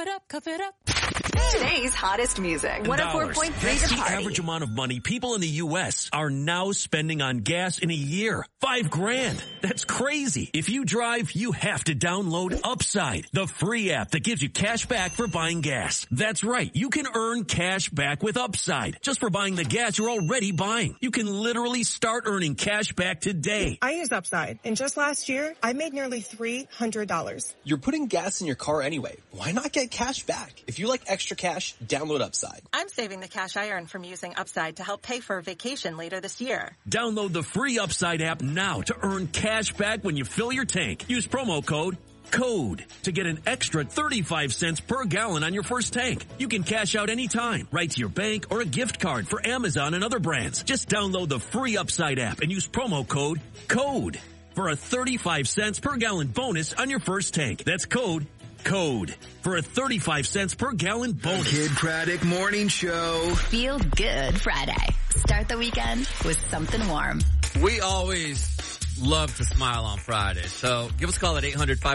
it up, cuff it up. Today's hottest music. 104.3 That's The the Party. average amount of money people in the U.S. are now spending on gas in a year. $5,000. That's crazy. If you drive, you have to download Upside, the free app that gives you cash back for buying gas. That's right. You can earn cash back with Upside just for buying the gas you're already buying. You can literally start earning cash back today. I use Upside, and just last year, I made nearly $300. You're putting gas in your car anyway. Why not get cash back? If you like extra cash, download Upside. I'm saving the cash I earn from using Upside to help pay for a vacation later this year. Download the free Upside app now to earn cash back when you fill your tank. Use promo code CODE to get an extra 35 cents per gallon on your first tank. You can cash out anytime, right to your bank or a gift card for Amazon and other brands. Just download the free Upside app and use promo code CODE for a 35 cents per gallon bonus on your first tank. That's code CODE for a 35 cents per gallon bonus. Kid Craddock Morning Show. Feel good Friday. Start the weekend with something warm. We always love to smile on Friday. So give us a call at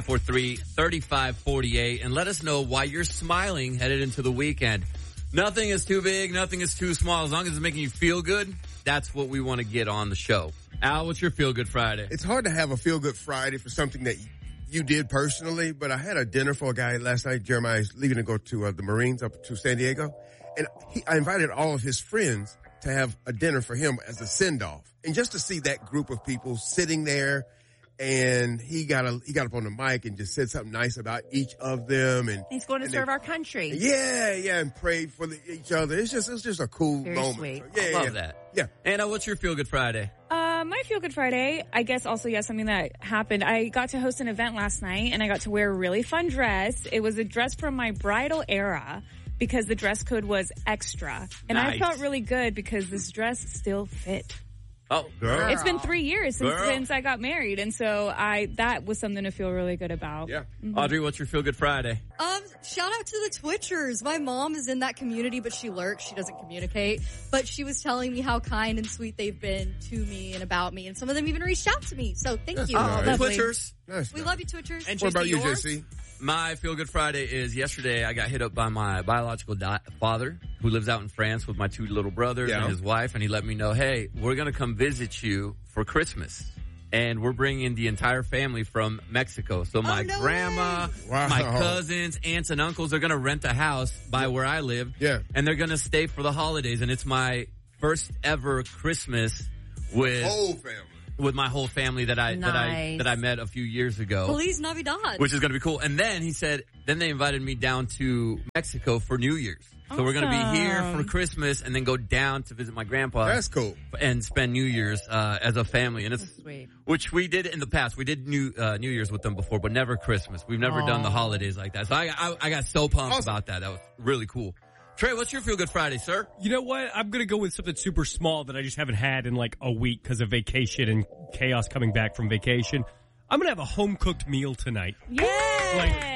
800-543-3548 and let us know why you're smiling headed into the weekend. Nothing is too big. Nothing is too small. As long as it's making you feel good, that's what we want to get on the show. Al, what's your Feel Good Friday? It's hard to have a Feel Good Friday for something that you did personally, but I had a dinner for a guy last night. Jeremiah's leaving to go to the Marines up to San Diego. And I invited all of his friends to have a dinner for him as a send-off. And just to see that group of people sitting there, and he got up on the mic and just said something nice about each of them. And he's going to serve our country. Yeah, and prayed for each other. It's just a cool Very moment. sweet. So, I love that. Yeah. Anna, what's your Feel Good Friday? My Feel Good Friday, I guess also, yes, something that happened. I got to host an event last night and I got to wear a really fun dress. It was a dress from my bridal era because the dress code was extra. And Nice. I felt really good because this dress still fit. Oh, girl. It's been 3 years since I got married, and so that was something to feel really good about. Yeah. Mm-hmm. Audrey, what's your Feel Good Friday? Shout out to the Twitchers. My mom is in that community, but she lurks. She doesn't communicate. But she was telling me how kind and sweet they've been to me and about me, and some of them even reached out to me. So thank you. nice. Lovely. Twitchers. Nice. We love you, Twitchers. And What about you, yours? JC? My Feel Good Friday is yesterday I got hit up by my biological father who lives out in France with my two little brothers and his wife, and he let me know, hey, we're going to come visit you for Christmas. And we're bringing the entire family from Mexico. So my grandma, my cousins, aunts, and uncles are going to rent a house by where I live. Yeah. And they're going to stay for the holidays. And it's my first ever Christmas with Whole family. with my whole family that I met a few years ago. Feliz Navidad. Which is going to be cool. And then he said, then they invited me down to Mexico for New Year's. So we're going to be here for Christmas and then go down to visit my grandpa. That's cool. And spend New Year's as a family. And it's Sweet. which we did in the past. We did New Year's with them before, but never Christmas. We've never done the holidays like that. So I got so pumped about that. That was really cool. Trey, what's your Feel Good Friday, sir? You know what? I'm going to go with something super small that I just haven't had in like a week because of vacation and chaos coming back from vacation. I'm going to have a home-cooked meal tonight. Yay!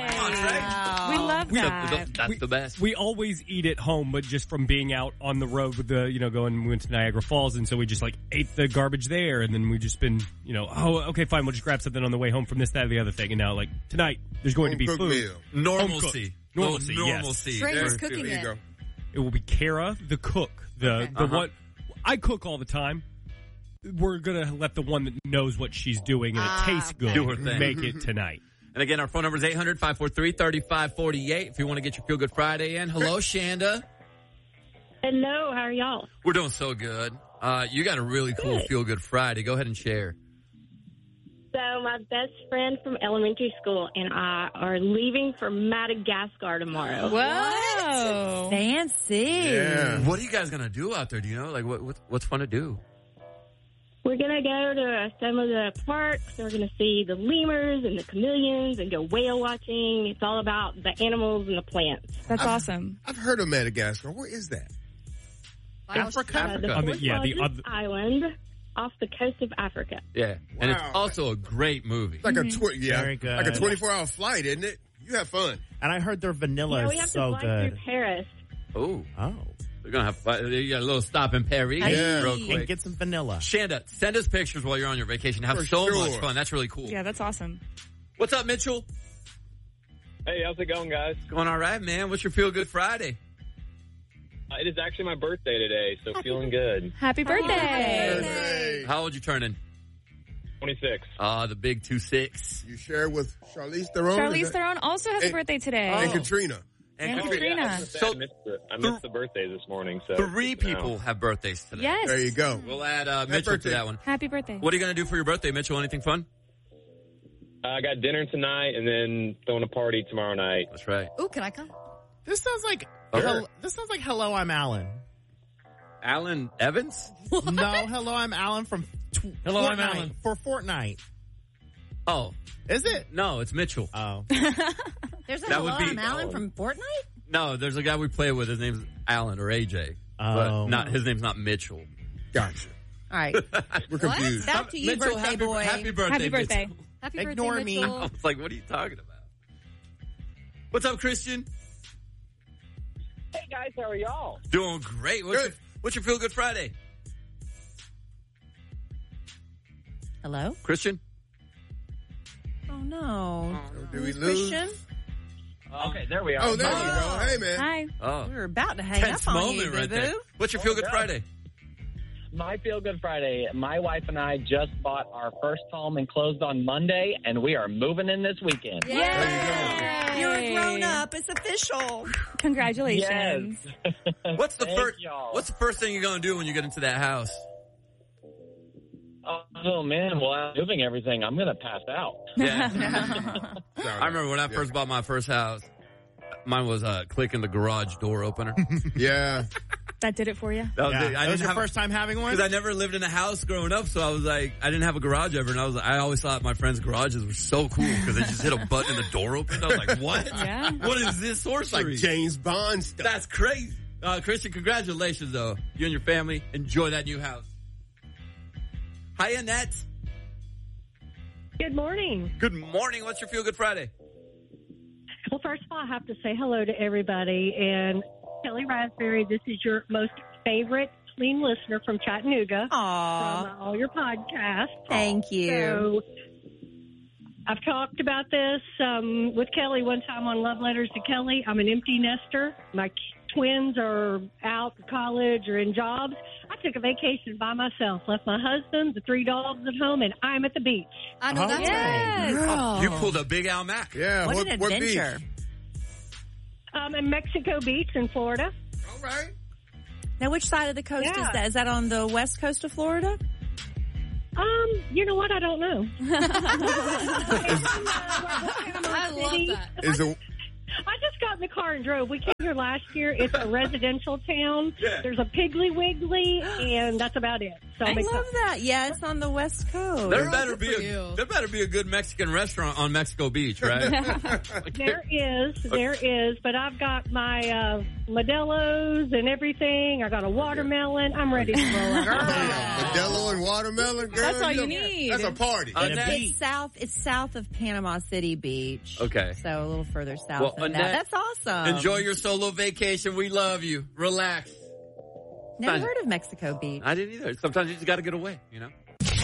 We love that. That's the best. We always eat at home, but just from being out on the road with we went to Niagara Falls, and so we just like ate the garbage there, and then we just been, okay, fine, we'll just grab something on the way home from this, that, or the other thing. And now, like, tonight, there's going to be Home-cooked food. meal. Normalcy. Normalcy, yes. Normalcy. Trey's cooking There you it. go. It will be Kara, the cook. The one, I cook all the time. We're going to let the one that knows what she's doing and it tastes good Do her thing. make it tonight. And again, our phone number is 800-543-3548 if you want to get your Feel Good Friday in. Hello, Shanda. Hello, how are y'all? We're doing so good. You got a really cool Feel Good Friday. Go ahead and share. So my best friend from elementary school and I are leaving for Madagascar tomorrow. Whoa. Fancy. Yeah. What are you guys going to do out there? Do you know? Like, what's fun to do? We're going to go to some of the parks. We're going to see the lemurs and the chameleons and go whale watching. It's all about the animals and the plants. That's awesome. I've heard of Madagascar. Where is that? Africa. The fourth largest island off the coast of Africa. Yeah. And it's Wow. also a great movie. Like Very like a good. 24-hour flight, isn't it? You have fun. And I heard their vanilla Yeah, we is have so to fly good. through Paris. Oh. Oh. We're going to have you got a little stop in Paris Yeah. real And quick. get some vanilla. Shanda, send us pictures while you're on your vacation. Have For so sure. much fun. That's really cool. Yeah, that's awesome. What's up, Mitchell? Hey, how's it going, guys? Going all right, man. What's your Feel Good Friday? It is actually my birthday today, so feeling good. Happy birthday. How old you turning? 26. The big 26. You share with Charlize Theron? Charlize Theron also has a birthday today. And Katrina. And Oh, Katrina. yeah, I missed the birthday this morning. So 3 people have birthdays today. Yes. There you go. We'll add Mitchell to that one. Happy birthday. What are you going to do for your birthday, Mitchell? Anything fun? I got dinner tonight and then throwing a party tomorrow night. That's right. Ooh, can I come? This sounds like Hello, I'm Alan. Alan Evans? No, Hello, I'm Alan from Hello, Fortnite, I'm Alan. for Fortnite. Oh. Is it? No, it's Mitchell. Oh. There's a That Hello, would be- I'm Alan from Fortnite? No, there's a guy we play with. His name's Alan or AJ. Oh. But his name's not Mitchell. Gotcha. All right. We're confused. Back to you, Mitchell, birthday boy. Happy birthday, Happy birthday. Mitchell. Happy Ignore birthday, me. Mitchell. I was like, what are you talking about? What's up, Christian? Hey, guys, how are y'all? Doing great. What's your Feel Good Friday? Hello? Christian? Oh, no. Did we lose? Christian? Okay, there we are. Oh, there you go. Hey, man. Hi. Oh. We were about to hang Tense up on moment you, right there. boo-boo. What's your Feel Good yeah. Friday? My Feel Good Friday. My wife and I just bought our first home and closed on Monday, and we are moving in this weekend. Yay. You're a grown up. It's official. Congratulations. What's the Thank first? y'all. What's the first thing you're going to do when you get into that house? Oh, man. Well, I'm moving everything. I'm going to pass out. Yeah. I remember when I first bought my first house. Mine was clicking the garage door opener. Yeah. That did it for you? That was Yeah. it. I That was didn't your first time having one? because I never lived in a house growing up, so I was like, I didn't have a garage ever, and I always thought my friends' garages were so cool because they just hit a button and the door opened. I was like, what? Yeah. What is this sorcery? Like James Bond stuff. That's crazy. Christian, congratulations, though. You and your family, enjoy that new house. Hi, Annette. Good morning. Good morning. What's your Feel Good Friday? Well, first of all, I have to say hello to everybody. And Kelly Raspberry, this is your most favorite clean listener from Chattanooga. Aw. From all your podcasts. Thank you. So I've talked about this with Kelly one time on Love Letters to Kelly. I'm an empty nester. My twins are out of college or in jobs. I took a vacation by myself, left my husband, the 3 dogs at home, and I'm at the beach. I know that's Yes. Girl. You pulled a big Al Mac. Yeah. What an What adventure. beach? In Mexico Beach in Florida. All right. Now, which side of the coast Yeah. is that? Is that on the west coast of Florida? You know what? I don't know. I love that. Is it? I just got in the car and drove. We came here last year. It's a residential town. Yeah. There's a Piggly Wiggly, and that's about it. So I I'm love excited. that. Yeah, it's on the west coast. There Girl, better good for be you. a good Mexican restaurant on Mexico Beach, right? There is, but I've got my Modelo's and everything. I got a watermelon. I'm ready to roll out. Modelo and watermelon, girl. That's all you know, need. That's a party. It's south of Panama City Beach. Okay. So a little further south Well, than that. Annette, That's awesome. Enjoy your solo vacation. We love you. Relax. Never heard of Mexico Beach. I didn't either. Sometimes you just got to get away, you know?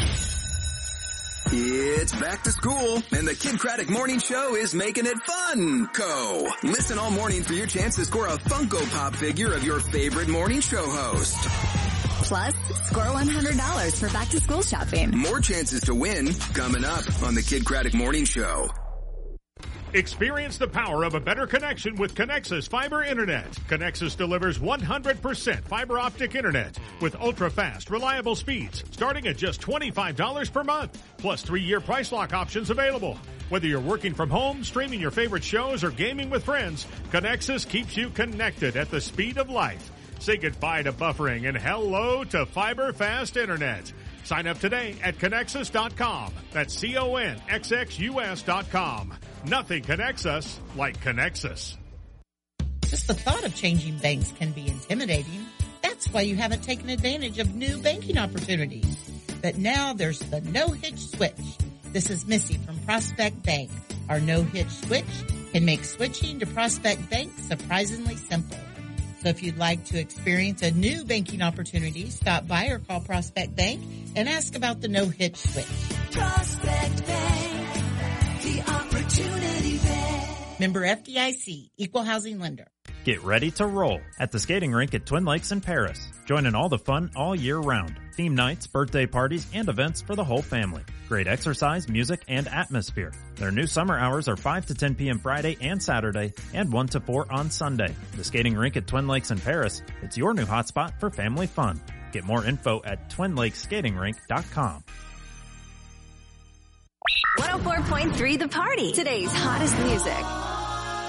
It's back to school, and the Kid Craddock Morning Show is making it fun. Listen all morning for your chance to score a Funko Pop figure of your favorite morning show host. Plus, score $100 for back to school shopping. More chances to win coming up on the Kid Craddock Morning Show. Experience the power of a better connection with Connexus Fiber Internet. Connexus delivers 100% fiber optic internet with ultra-fast, reliable speeds starting at just $25 per month, plus 3-year price lock options available. Whether you're working from home, streaming your favorite shows, or gaming with friends, Connexus keeps you connected at the speed of light. Say goodbye to buffering and hello to fiber fast internet. Sign up today at Connexus.com. That's CONXXUS.com. Nothing connects us like Connexus. Just the thought of changing banks can be intimidating. That's why you haven't taken advantage of new banking opportunities. But now there's the no-hitch switch. This is Missy from Prospect Bank. Our no-hitch switch can make switching to Prospect Bank surprisingly simple. So if you'd like to experience a new banking opportunity, stop by or call Prospect Bank and ask about the no-hitch switch. Prospect Bank, the opportunity bank. Member FDIC, Equal Housing Lender. Get ready to roll at the skating rink at Twin Lakes in Paris. Join in all the fun all year round. Theme nights, birthday parties, and events for the whole family. Great exercise, music, and atmosphere. Their new summer hours are 5 to 10 p.m. Friday and Saturday, and 1 to 4 on Sunday. The skating rink at Twin Lakes in Paris. It's your new hotspot for family fun. Get more info at twinlakeskatingrink.com. 104.3 The Party. Today's hottest music.